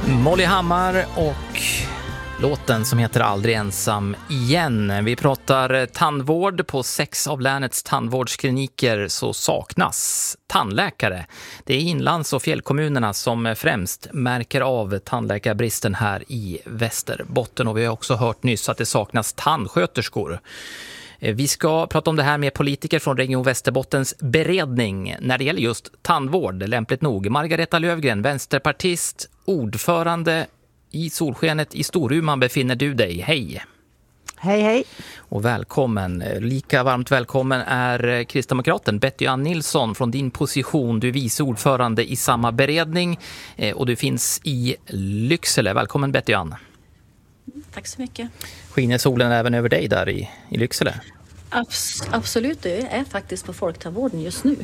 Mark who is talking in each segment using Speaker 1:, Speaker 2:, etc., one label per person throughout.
Speaker 1: Molly Hammar och låten som heter Aldrig ensam igen. Vi pratar tandvård. På 6 av länets tandvårdskliniker så saknas tandläkare. Det är inlands- och fjällkommunerna som främst märker av tandläkarbristen här i Västerbotten. Och vi har också hört nyss att det saknas tandsköterskor. Vi ska prata om det här med politiker från Region Västerbottens beredning när det gäller just tandvård, lämpligt nog. Margareta Lövgren, vänsterpartist, ordförande i Solskenet i Storuman befinner du dig. Hej!
Speaker 2: Hej, hej.
Speaker 1: Och välkommen. Lika varmt välkommen är kristdemokraten Betty-Ann Nilsson från din position. Du är vice ordförande i samma beredning och du finns i Lycksele. Välkommen Betty-Ann.
Speaker 3: Tack så mycket.
Speaker 1: Skiner solen även över dig där i Lycksele?
Speaker 3: Absolut, det är faktiskt på folktandvården just nu.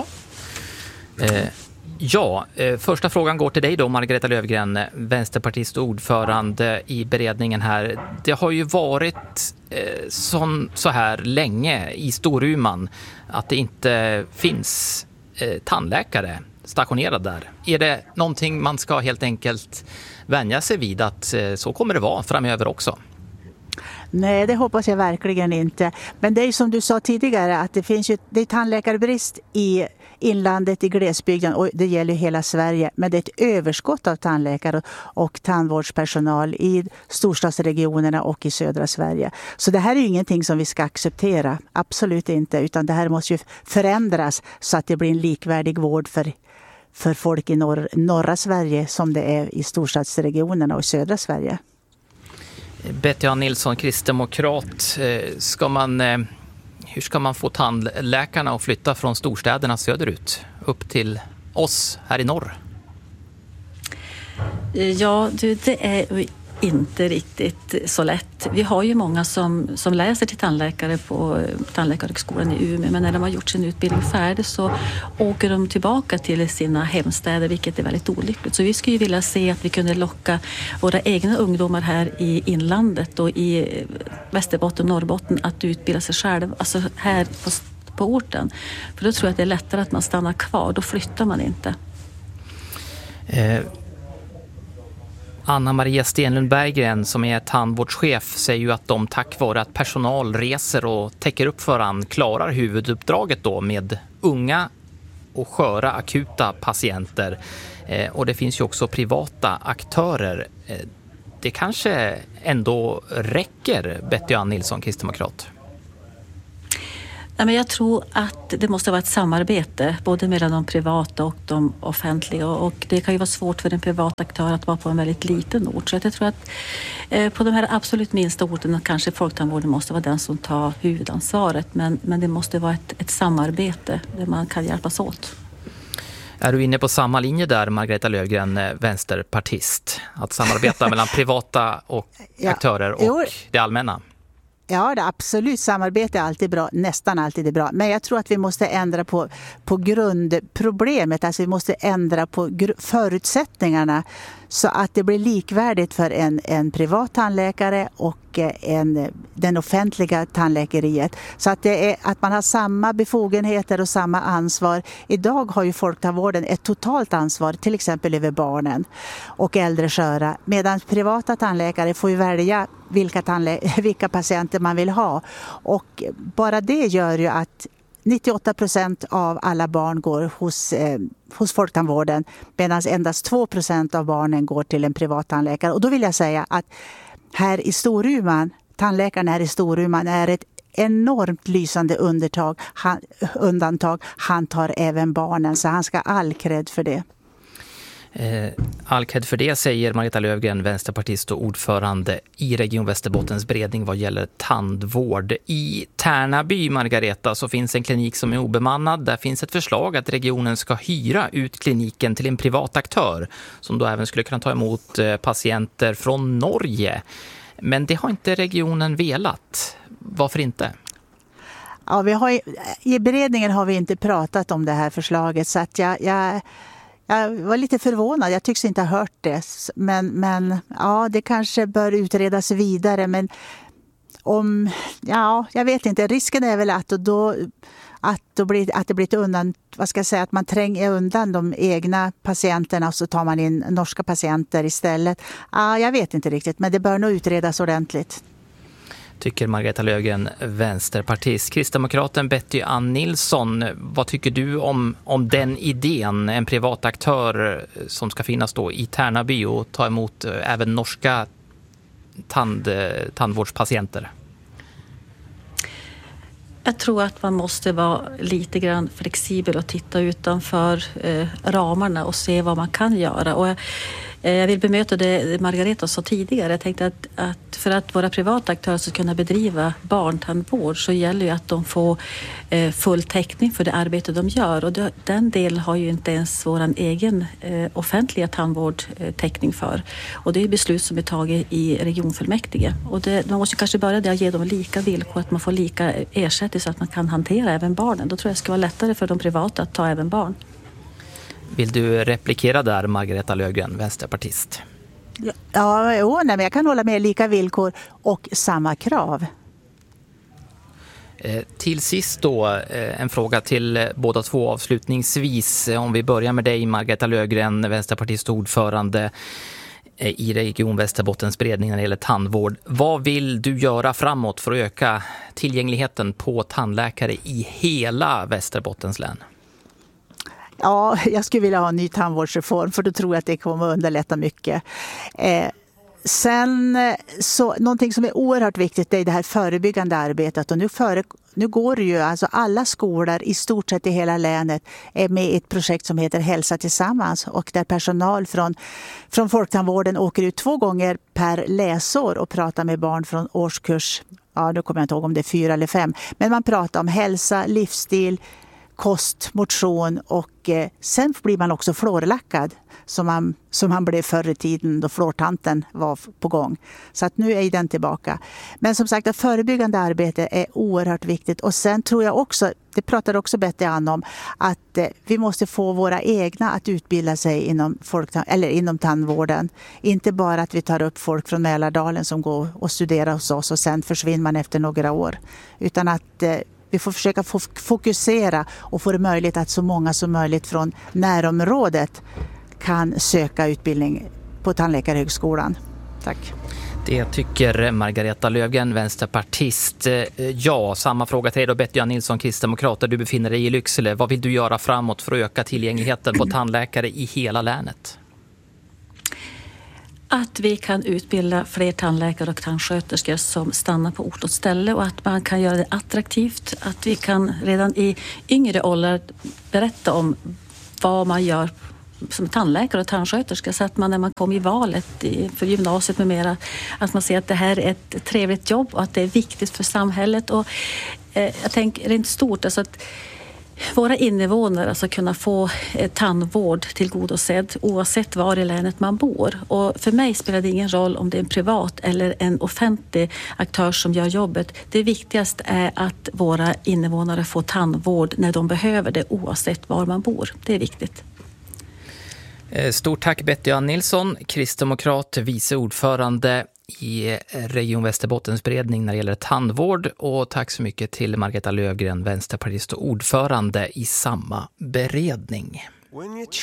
Speaker 1: Ja. Första frågan går till dig då, Margareta Lövgren, vänsterpartist och ordförande i beredningen här. Det har ju varit så här länge i Storuman att det inte finns tandläkare stationerad där. Är det någonting man ska helt enkelt vänja sig vid att så kommer det vara framöver också?
Speaker 2: Nej, det hoppas jag verkligen inte. Men det är som du sa tidigare att det är tandläkarbrist i inlandet, i glesbygden och det gäller hela Sverige. Men det är ett överskott av tandläkare och tandvårdspersonal i storstadsregionerna och i södra Sverige. Så det här är ju ingenting som vi ska acceptera. Absolut inte. Utan det här måste ju förändras så att det blir en likvärdig vård för folk i norra Sverige som det är i storstadsregionerna och i södra Sverige.
Speaker 1: Betty-Ann Nilsson, kristdemokrat. Hur ska man få tandläkarna att flytta från storstäderna söderut upp till oss här i norr?
Speaker 3: Ja, det är inte riktigt så lätt. Vi har ju många som läser till tandläkare på tandläkarhögskolan i Umeå, men när de har gjort sin utbildning färdig så åker de tillbaka till sina hemstäder, vilket är väldigt olyckligt. Så vi skulle ju vilja se att vi kunde locka våra egna ungdomar här i inlandet och i Västerbotten och Norrbotten att utbilda sig själv, alltså här på orten. För då tror jag att det är lättare att man stannar kvar, då flyttar man inte.
Speaker 1: Anna-Maria Stenlund Berggren som är tandvårdschef säger ju att de tack vare att personal reser och täcker upp för han klarar huvuduppdraget då med unga och sköra akuta patienter. Och det finns ju också privata aktörer. Det kanske ändå räcker, Betty-Ann Nilsson, kristdemokrat?
Speaker 3: Nej, men jag tror att det måste vara ett samarbete både mellan de privata och de offentliga, och det kan ju vara svårt för en privat aktör att vara på en väldigt liten ort. Så jag tror att på de här absolut minsta orterna kanske folktandvården måste vara den som tar huvudansvaret, men det måste vara ett samarbete där man kan hjälpas åt.
Speaker 1: Är du inne på samma linje där, Margareta Lövgren, vänsterpartist? Att samarbeta mellan privata och aktörer och det allmänna?
Speaker 2: Ja, det absolut. Samarbete är alltid bra. Nästan alltid är bra. Men jag tror att vi måste ändra på grundproblemet. Alltså vi måste ändra på förutsättningarna så att det blir likvärdigt för en privat tandläkare och den offentliga tandläkeriet. Så att man har samma befogenheter och samma ansvar. Idag har ju folktandvården ett totalt ansvar, till exempel över barnen och äldre sköra. Medan privata tandläkare får ju välja vilka patienter man vill ha. Och bara det gör ju att 98% av alla barn går hos folktandvården, medan endast 2% av barnen går till en privat tandläkare. Och då vill jag säga att här i Storuman, tandläkaren här i Storuman är ett enormt lysande undantag. Han tar även barnen, så han ska all cred för det.
Speaker 1: All cred för det, säger Margareta Lövgren, vänsterpartist och ordförande i Region Västerbottens beredning vad gäller tandvård. I Tärnaby, Margareta, så finns en klinik som är obemannad. Där finns ett förslag att regionen ska hyra ut kliniken till en privat aktör som då även skulle kunna ta emot patienter från Norge. Men det har inte regionen velat. Varför inte?
Speaker 2: Ja, i beredningen har vi inte pratat om det här förslaget, så att jag var lite förvånad. Jag tycks inte ha hört det. Men ja, det kanske bör utredas vidare. Men jag vet inte. Risken är väl att det blir ett undan, vad ska jag säga, att man tränger undan de egna patienterna och så tar man in norska patienter istället. Jag vet inte riktigt, men det bör nog utredas ordentligt.
Speaker 1: Tycker Margareta Löfgren, vänsterpartist. Kristdemokraten Betty Ann Nilsson, vad tycker du om den idén? En privat aktör som ska finnas då i Tärnaby och ta emot även norska tandvårdspatienter.
Speaker 3: Jag tror att man måste vara lite grann flexibel och titta utanför ramarna och se vad man kan göra. Och jag vill bemöta det Margareta sa tidigare. Jag tänkte att för att våra privata aktörer ska kunna bedriva barntandvård så gäller ju att de får full täckning för det arbete de gör. Och den delen har ju inte ens vår egen offentliga tandvård täckning för. Och det är beslut som är taget i regionfullmäktige. Och man måste kanske börja där och ge dem lika villkor, att man får lika ersättning så att man kan hantera även barnen. Då tror jag det ska vara lättare för de privata att ta även barn.
Speaker 1: Vill du replikera där, Margareta Löfgren, vänsterpartist?
Speaker 2: Men jag kan hålla med, lika villkor och samma krav.
Speaker 1: Till sist då en fråga till båda två avslutningsvis. Om vi börjar med dig, Margareta Löfgren, vänsterpartist och ordförande i Region Västerbottens beredning när det gäller tandvård. Vad vill du göra framåt för att öka tillgängligheten på tandläkare i hela Västerbottens län?
Speaker 2: Ja, jag skulle vilja ha en ny tandvårdsreform för då tror jag att det kommer att underlätta mycket. Sen så någonting som är oerhört viktigt är det här förebyggande arbetet. Och nu går det ju, alltså alla skolor i stort sett i hela länet är med i ett projekt som heter Hälsa tillsammans och där personal från folktandvården åker ut 2 gånger per läsår och pratar med barn från årskurs, nu kommer jag inte ihåg om det är 4 eller 5, men man pratar om hälsa, livsstil, kost, motion och sen blir man också fluorlackad som man blev förr i tiden då fluortanten var på gång. Så att nu är den tillbaka. Men som sagt, det förebyggande arbetet är oerhört viktigt. Och sen tror jag också, det pratade också Betty Ann om, att vi måste få våra egna att utbilda sig inom tandvården. Inte bara att vi tar upp folk från Mälardalen som går och studerar hos oss och sen försvinner man efter några år. Utan att vi får försöka fokusera och få det möjligt att så många som möjligt från närområdet kan söka utbildning på Tandläkarhögskolan. Tack.
Speaker 1: Det tycker Margareta Löfgren, vänsterpartist. Ja, samma fråga till dig då, Betty Ann Nilsson, kristdemokrater. Du befinner dig i Lycksele. Vad vill du göra framåt för att öka tillgängligheten på tandläkare i hela länet?
Speaker 3: Att vi kan utbilda fler tandläkare och tandsköterskor som stannar på ort och ställe och att man kan göra det attraktivt. Att vi kan redan i yngre åldrar berätta om vad man gör som tandläkare och tandsköterska så att man när man kommer i valet för gymnasiet med mera, att man ser att det här är ett trevligt jobb och att det är viktigt för samhället. Och jag tänker rent stort, alltså att våra invånare alltså kunna få tandvård tillgodosedd oavsett var i länet man bor. Och för mig spelar det ingen roll om det är en privat eller en offentlig aktör som gör jobbet. Det viktigaste är att våra invånare får tandvård när de behöver det oavsett var man bor. Det är viktigt.
Speaker 1: Stort tack Betty Ann Nilsson, kristdemokrat, vice ordförande i Region Västerbottens beredning när det gäller tandvård, och tack så mycket till Margareta Löfgren, vänsterpartist och ordförande i samma beredning.